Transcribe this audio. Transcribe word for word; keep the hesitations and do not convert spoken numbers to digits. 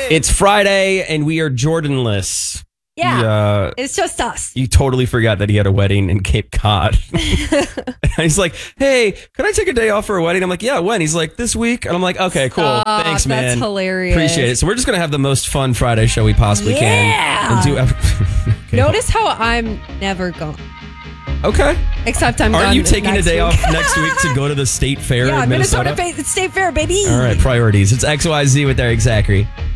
It's Friday and we are Jordanless. Yeah, He, uh, it's just us. You totally forgot that he had a wedding in Cape Cod. He's like, hey, could I take a day off for a wedding? I'm like, yeah, when? He's like, this week. And I'm like, okay, cool. Stop, Thanks, man. That's hilarious. Appreciate it. So we're just going to have the most fun Friday show we possibly Yeah. can. And do okay. Notice how I'm never gone. Okay. Except I'm Are gone you taking a next day week. off next week to go to the state fair Yeah, in Minnesota? Minnesota Fa- State Fair, baby. All right, priorities. It's X Y Z with Eric Zachary.